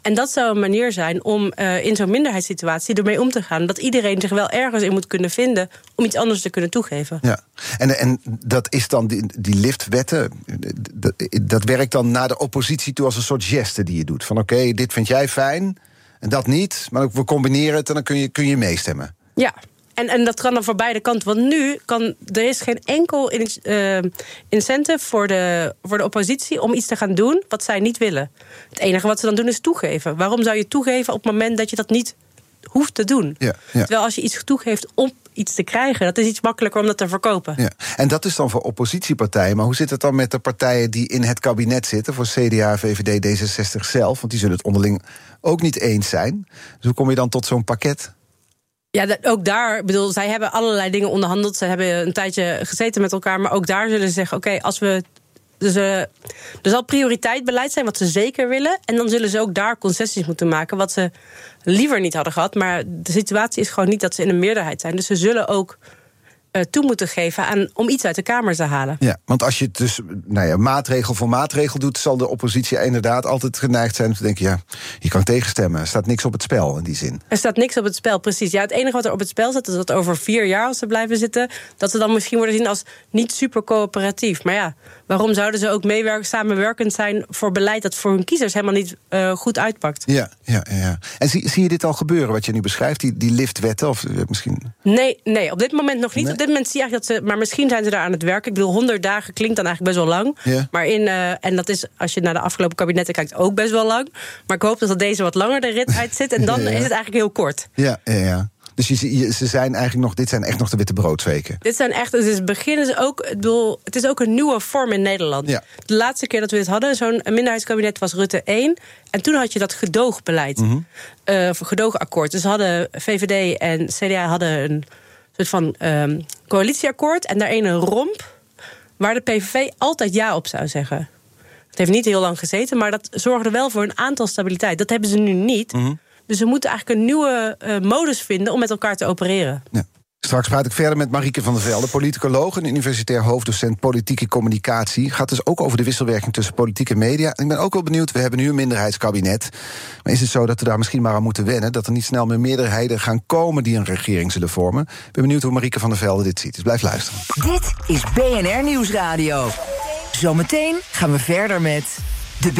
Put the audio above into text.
En dat zou een manier zijn om in zo'n minderheidssituatie ermee om te gaan. Dat iedereen zich wel ergens in moet kunnen vinden om iets anders te kunnen toegeven. Ja, en dat is dan die liftwetten. Dat werkt dan naar de oppositie toe als een soort geste die je doet. Van oké, dit vind jij fijn en dat niet. Maar we combineren het en dan kun je meestemmen. Ja. En dat kan dan voor beide kanten. Want nu er is geen enkel incentive voor de oppositie om iets te gaan doen wat zij niet willen. Het enige wat ze dan doen is toegeven. Waarom zou je toegeven op het moment dat je dat niet hoeft te doen? Ja. Terwijl als je iets toegeeft om iets te krijgen, dat is iets makkelijker om dat te verkopen. Ja. En dat is dan voor oppositiepartijen. Maar hoe zit het dan met de partijen die in het kabinet zitten? Voor CDA, VVD, D66 zelf. Want die zullen het onderling ook niet eens zijn. Dus hoe kom je dan tot zo'n pakket? Ja, ook daar, zij hebben allerlei dingen onderhandeld. Ze hebben een tijdje gezeten met elkaar. Maar ook daar zullen ze zeggen, oké, als we... Dus er zal prioriteitsbeleid zijn wat ze zeker willen. En dan zullen ze ook daar concessies moeten maken wat ze liever niet hadden gehad. Maar de situatie is gewoon niet dat ze in een meerderheid zijn. Dus ze zullen ook toe moeten geven om iets uit de Kamer te halen. Ja, want als je het dus maatregel voor maatregel doet, zal de oppositie inderdaad altijd geneigd zijn om te denken, ja, je kan tegenstemmen. Er staat niks op het spel in die zin. Er staat niks op het spel, precies. Ja, het enige wat er op het spel staat is dat over 4 jaar, als ze blijven zitten, dat ze dan misschien worden gezien als niet super coöperatief. Maar ja, waarom zouden ze ook samenwerkend zijn voor beleid dat voor hun kiezers helemaal niet goed uitpakt? Ja. En zie je dit al gebeuren, wat je nu beschrijft, die liftwetten? Of misschien? Nee, op dit moment nog niet. Nee? Op dit moment zie je eigenlijk dat ze, maar misschien zijn ze daar aan het werken. Ik bedoel, 100 dagen klinkt dan eigenlijk best wel lang. Ja. Maar en dat is, als je naar de afgelopen kabinetten kijkt, ook best wel lang. Maar ik hoop dat deze wat langer de rit uit zit. En dan is het eigenlijk heel kort. Ja. Dus ze zijn eigenlijk nog, dit zijn echt nog de witte broodsweken. Dit zijn echt, dus beginnen ze ook, het is ook een nieuwe vorm in Nederland. Ja. De laatste keer dat we dit hadden, zo'n minderheidskabinet was Rutte 1. En toen had je dat gedoogbeleid, gedoogakkoord. Dus hadden VVD en CDA hadden een soort van coalitieakkoord. En daarin een romp waar de PVV altijd ja op zou zeggen. Het heeft niet heel lang gezeten, maar dat zorgde wel voor een aantal stabiliteit. Dat hebben ze nu niet. Dus we moeten eigenlijk een nieuwe modus vinden om met elkaar te opereren. Ja. Straks praat ik verder met Marieke van der Velde, politicoloog en universitair hoofddocent politieke communicatie. Gaat dus ook over de wisselwerking tussen politiek en media. En ik ben ook wel benieuwd, we hebben nu een minderheidskabinet. Maar is het zo dat we daar misschien maar aan moeten wennen? Dat er niet snel meer meerderheden gaan komen die een regering zullen vormen? Ik ben benieuwd hoe Marieke van der Velde dit ziet. Dus blijf luisteren. Dit is BNR Nieuwsradio. Zometeen gaan we verder met